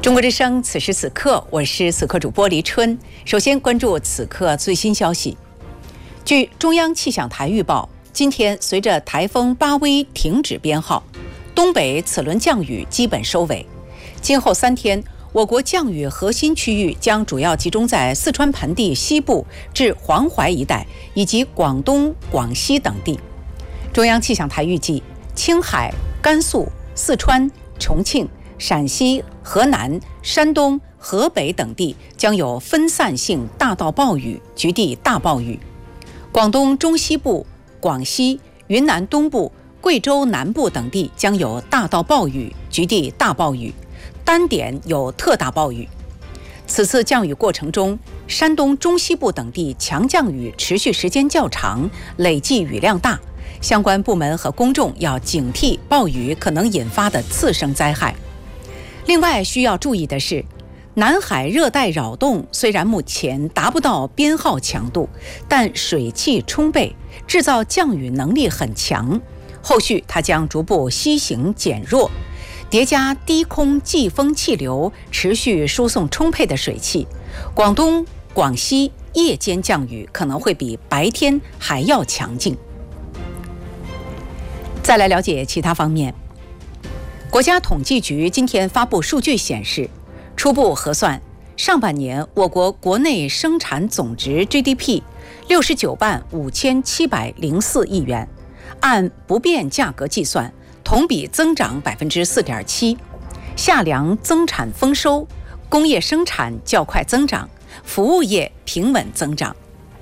中国之声，此时此刻，我是此刻主播黎春。首先关注此刻最新消息。据中央气象台预报，今天随着台风巴威停止编号，东北此轮降雨基本收尾。今后3天，我国降雨核心区域将主要集中在四川盆地西部至黄淮一带，以及广东、广西等地。中央气象台预计，青海、甘肃、四川、重庆、陕西、河南、山东、河北等地将有分散性大到暴雨，局地大暴雨；广东中西部、广西、云南东部、贵州南部等地将有大到暴雨，局地大暴雨，单点有特大暴雨。此次降雨过程中，山东中西部等地强降雨持续时间较长，累计雨量大，相关部门和公众要警惕暴雨可能引发的次生灾害。另外需要注意的是，南海热带扰动虽然目前达不到编号强度，但水汽充沛，制造降雨能力很强，后续它将逐步西行减弱，叠加低空季风气流持续输送充沛的水汽，广东、广西夜间降雨可能会比白天还要强劲。再来了解其他方面。国家统计局今天发布数据显示，初步核算，上半年我国国内生产总值 GDP 69万5704亿元，按不变价格计算，同比增长 4.7%， 夏粮增产丰收，工业生产较快增长，服务业平稳增长。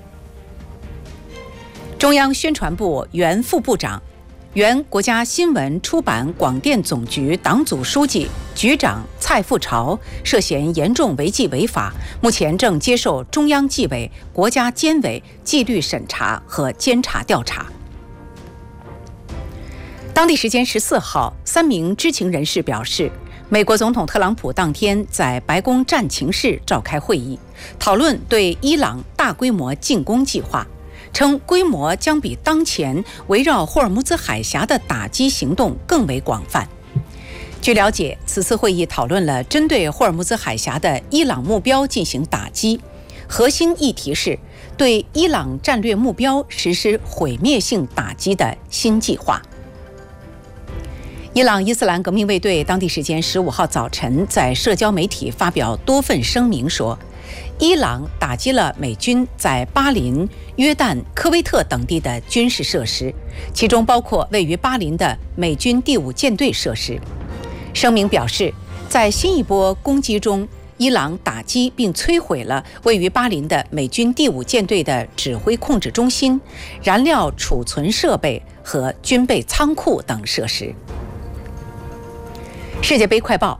中央宣传部原副部长、原国家新闻出版广电总局党组书记、局长蔡富朝涉嫌严重违纪违法，目前正接受中央纪委、国家监委纪律审查和监察调查。当地时间14号，3名知情人士表示，美国总统特朗普当天在白宫战情室召开会议，讨论对伊朗大规模进攻计划，称规模将比当前围绕霍尔木兹海峡的打击行动更为广泛。据了解，此次会议讨论了针对霍尔木兹海峡的伊朗目标进行打击，核心议题是对伊朗战略目标实施毁灭性打击的新计划。伊朗伊斯兰革命卫队当地时间15号早晨在社交媒体发表多份声明说，伊朗打击了美军在巴林、约旦、科威特等地的军事设施，其中包括位于巴林的美军第5舰队设施。声明表示，在新一波攻击中，伊朗打击并摧毁了位于巴林的美军第5舰队的指挥控制中心、燃料储存设备和军备仓库等设施。世界杯快报：